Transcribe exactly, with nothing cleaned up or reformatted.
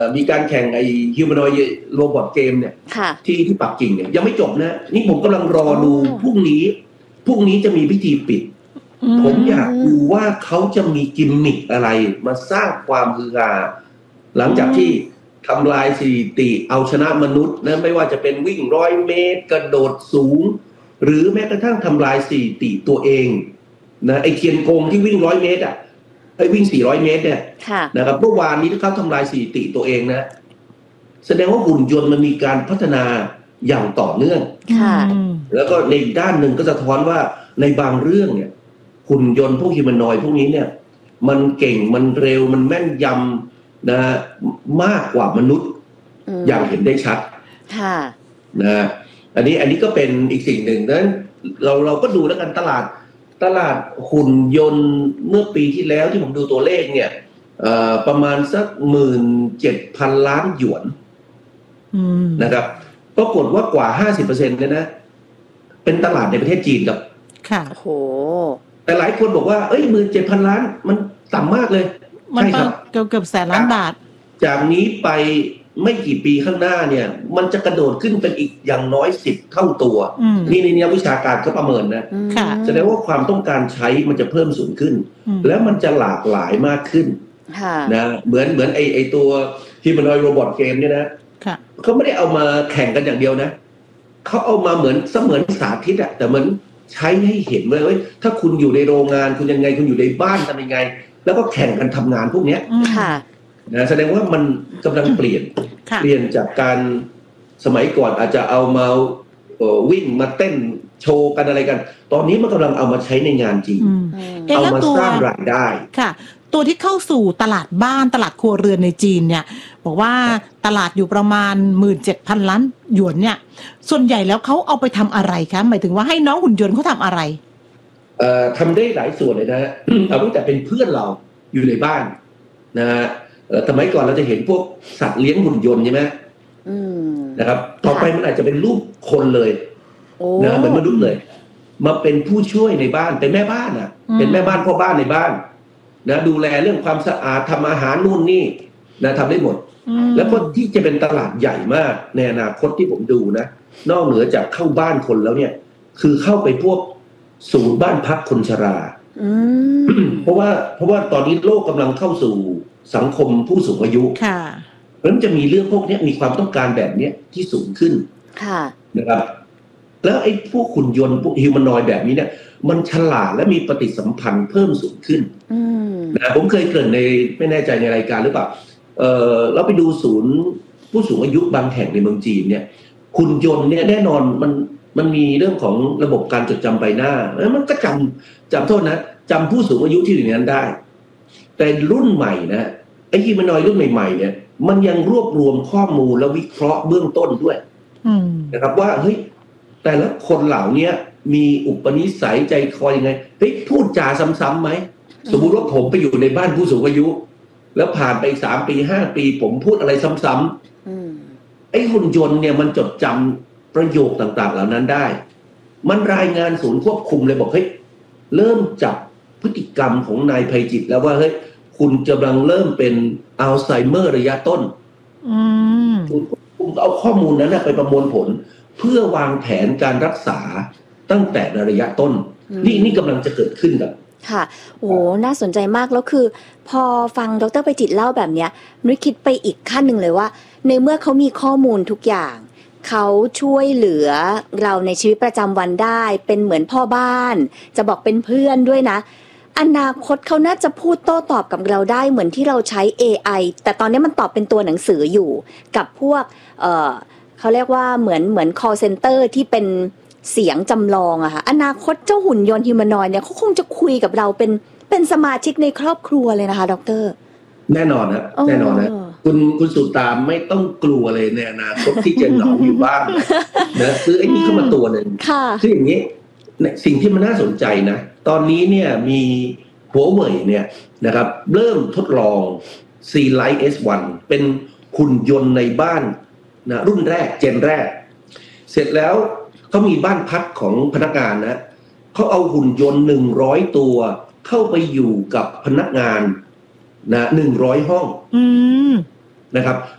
มีการแข่งไอ้ humanoid robot game เนี่ยที่ที่ปักกิ่งเนี่ยยังไม่จบนะนี่ผมกำลังรอดูพรุ่งนี้พรุ่งนี้จะมีพิธีปิดผมอยากดูว่าเขาจะมีกิมมิคอะไรมาสร้างความฮือฮาหลังจากที่ทำลายสถิติเอาชนะมนุษย์นะไม่ว่าจะเป็นวิ่งร้อยเมตรกระโดดสูงหรือแม้กระทั่งทำลายสถิติตัวเองนะไอ้เทียนโกงที่วิ่งร้อยเมตรอ่ะไอ้วิ่งสี่ร้อยเมตรเนี่ยนะครับเมื่อวานนี้ที่เขาทำลายสถิติตัวเองนะแสดงว่าหุ่นยนต์มันมีการพัฒนาอย่างต่อเนื่องแล้วก็ในด้านหนึ่งก็สะท้อนว่าในบางเรื่องเนี่ยหุ่นยนต์พวกฮิวแมนนอยด์พวกนี้เนี่ยมันเก่งมันเร็วมันแม่นยำนะมากกว่ามนุษย์อย่างเห็นได้ชัดนะอันนี้อันนี้ก็เป็นอีกสิ่งหนึ่งนั้นเราเราก็ดูแล้วกันตลาดตลาดหุ่นยนต์เมื่อปีที่แล้วที่ผมดูตัวเลขเนี่ยประมาณสักหมื่นเจ็ดพันล้านหยวนนะครับปรากฏว่ากว่า ห้าสิบเปอร์เซ็นต์ เนี่ยนะเป็นตลาดในประเทศจีนครับค่ะโหแต่หลายคนบอกว่าเอ้ยหมื่นเจ็ดพันล้านมันต่ำมากเลยใช่ครับเกือบเกือบแสนล้านบาทจากนี้ไปไม่กี่ปีข้างหน้าเนี่ยมันจะกระโดดขึ้นเป็นอีกอย่างน้อยสิบเท่าตัวนี่ในแนววิชาการเขาประเมินนะแสดงว่าความต้องการใช้มันจะเพิ่มสูงขึ้นแล้วมันจะหลากหลายมากขึ้นนะเหมือนเหมือนไอไอตัว humanoid robot game เนี่ยนะเขาไม่ได้เอามาแข่งกันอย่างเดียวนะเขาเอามาเหมือนเสมือนสาธิตอะแต่เหมือนใช้ให้เห็นว่าเฮ้ยถ้าคุณอยู่ในโรงงานคุณยังไงคุณอยู่ในบ้านทำยังไงแล้วก็แข่งกันทำงานพวกเนี้ยนะแสดงว่ามันกำลังเปลี่ยนเปลี่ยนจากการสมัยก่อนอาจจะเอามาวิ่งมาเต้นโชว์กันอะไรกันตอนนี้มันกำลังเอามาใช้ในงานจริงเอามาสร้างรายได้ค่ะตัวที่เข้าสู่ตลาดบ้านตลาดครัวเรือนในจีนเนี่ยบอกว่าตลาดอยู่ประมาณ หนึ่งหมื่นเจ็ดพัน ล้านหยวนเนี่ยส่วนใหญ่แล้วเขาเอาไปทำอะไรคะหมายถึงว่าให้น้องหุ่นยนต์เขาทำอะไรเอ่อทำได้หลายส่วนเลยนะฮะ เอาตั้งแต่เป็นเพื่อนเราอยู่ในบ้านนะฮะสมัยก่อนเราจะเห็นพวกสัตว์เลี้ยงหุ่นยนต์ใช่ไหมนะครับต่อไปมันอาจจะเป็นรูปคนเลยนะเหมือนมนุษย์เลยมาเป็นผู้ช่วยในบ้านเป็นแม่บ้านอ่ะเป็นแม่บ้านพ่อบ้านในบ้านนะดูแลเรื่องความสะอาดทำอาหารนู่นนี่นะทำได้หมดแล้วก็ที่จะเป็นตลาดใหญ่มากในอนาคตที่ผมดูนะนอกเหนือจากเข้าบ้านคนแล้วเนี่ยคือเข้าไปพวกศูนย์บ้านพักคนชราเพราะว่าเพราะว่าตอนนี้โลกกำลังเข้าสู่สังคมผู้สูงอายุเพราะฉะนั้นจะมีเรื่องพวกนี้มีความต้องการแบบนี้ที่สูงขึ้นนะครับแล้วไอ้พวกหุ่นยนต์พวกฮิวแมนนอยด์แบบนี้เนี่ยมันฉลาดและมีปฏิสัมพันธ์เพิ่มสูงขึ้นนะผมเคยเกริ่นในไม่แน่ใจในรายการหรือเปล่าเออเราไปดูศูนย์ผู้สูงอายุบางแห่งในเมืองจีนเนี่ยหุ่นยนต์เนี่ยแน่นอนมันมันมีเรื่องของระบบการจดจำใบหน้าแล้วมันก็จำจำโทษนะจำผู้สูงอายุที่อยู่ในนั้นได้แต่รุ่นใหม่นะไอ้ฮิวแมนนอยด์รุ่นใหม่ๆเนี่ยมันยังรวบรวมข้อมูลและวิเคราะห์เบื้องต้นด้วยนะครับว่าเฮ้ยแต่ละคนเหล่านี้มีอุปนิสัยใจคอยังไงเฮ้ยพูดจาซ้ำๆไหมสมมุติว่าผมไปอยู่ในบ้านผู้สูงอายุแล้วผ่านไปสามปีห้าปีผมพูดอะไรซ้ำๆไอ้หุ่นยนต์เนี่ยมันจดจำประโยคต่างๆเหล่านั้นได้มันรายงานศูนย์ควบคุมเลยบอกเฮ้ยเริ่มจับพฤติกรรมของนายภัยจิตแล้วว่าเฮ้ยคุณกำลังเริ่มเป็นอัลไซเมอร์ระยะต้นคุณเอาข้อมูลนั้นไปประมวลผลเพื่อวางแผนการรักษาตั้งแต่ในระยะต้นนี่นี่กำลังจะเกิดขึ้นครับค่ะโอ้น่าสนใจมากแล้วคือพอฟังดร.ภัยจิตเล่าแบบเนี้ยนุ้ยคิดไปอีกขั้นหนึ่งเลยว่าในเมื่อเขามีข้อมูลทุกอย่างเขาช่วยเหลือเราในชีวิตประจำวันได้เป็นเหมือนพ่อบ้านจะบอกเป็นเพื่อนด้วยนะอนาคตเขาน่าจะพูดโต้ตอบกับเราได้เหมือนที่เราใช้ เอ ไอ แต่ตอนนี้มันตอบเป็นตัวหนังสืออยู่กับพวกเอ่อเขาเรียกว่าเหมือนเหมือน call center ที่เป็นเสียงจำลองอะค่ะอนาคตเจ้าหุ่นยนต์ฮิวแมนนอยด์เนี่ยเขาคงจะคุยกับเราเป็นเป็นสมาชิกในครอบครัวเลยนะคะดร. แน่นอนนะแน่นอนนะคุณคุณสุตาไม่ต้องกลัวเลยในอนาคตที่จะเหงาอยู่บ้านนะซื้อไอ้นี่เข้ามาตัวหนึ่งคืออย่างนี้สิ่งที่มันน่าสนใจนะตอนนี้เนี่ยมีหัวเว่ยเนี่ยนะครับเริ่มทดลอง C-Lite เอส วัน เป็นหุ่นยนต์ในบ้านนะรุ่นแรกเจนแรกเสร็จแล้วเขามีบ้านพักของพนักงานนะเขาเอาหุ่นยนต์หนึ่งร้อยตัวเข้าไปอยู่กับพนักงานนะหนึ่งร้อยห้องนะครับ